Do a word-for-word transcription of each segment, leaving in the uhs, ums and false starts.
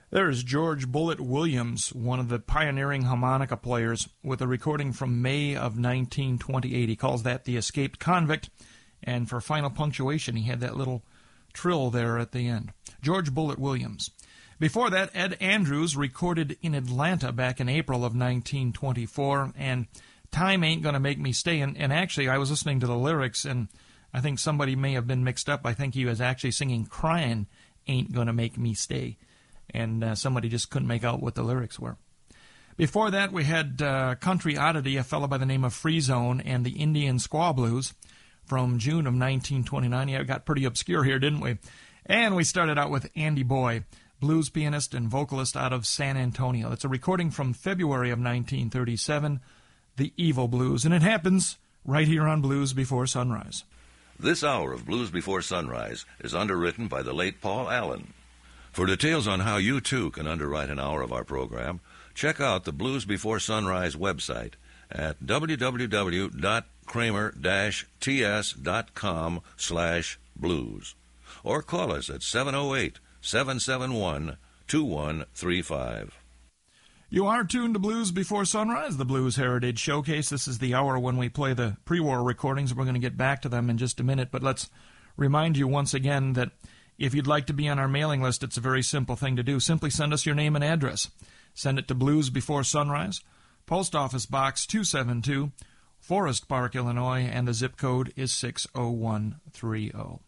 There's George Bullet Williams, one of the pioneering harmonica players, with a recording from May of nineteen twenty-eight. He calls that The Escaped Convict, and for final punctuation, he had that little trill there at the end. George Bullet Williams. Before that, Ed Andrews recorded in Atlanta back in April of nineteen twenty-four, and Time Ain't Gonna Make Me Stay. And, and actually, I was listening to the lyrics, and I think somebody may have been mixed up. I think he was actually singing Crying Ain't Gonna Make Me Stay. And uh, somebody just couldn't make out what the lyrics were. Before that, we had uh, Country Oddity, a fellow by the name of Free Zone, and the Indian Squaw Blues from June of nineteen twenty-nine. Yeah, it got pretty obscure here, didn't we? And we started out with Andy Boy, blues pianist and vocalist out of San Antonio. It's a recording from February of nineteen thirty-seven, The Evil Blues. And it happens right here on Blues Before Sunrise. This hour of Blues Before Sunrise is underwritten by the late Paul Allen. For details on how you, too, can underwrite an hour of our program, check out the Blues Before Sunrise website at w w w dot kramer dash t s dot com slash blues or call us at seven oh eight, seven seven one, two one three five. You are tuned to Blues Before Sunrise, the Blues Heritage Showcase. This is the hour when we play the pre-war recordings. We're going to get back to them in just a minute, but let's remind you once again that if you'd like to be on our mailing list, it's a very simple thing to do. Simply send us your name and address. Send it to Blues Before Sunrise, Post Office Box two seven two, Forest Park, Illinois, and the zip code is six oh one three oh.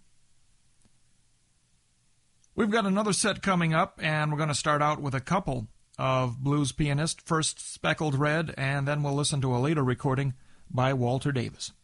We've got another set coming up, and we're going to start out with a couple of blues pianists. First, Speckled Red, and then we'll listen to a later recording by Walter Davis.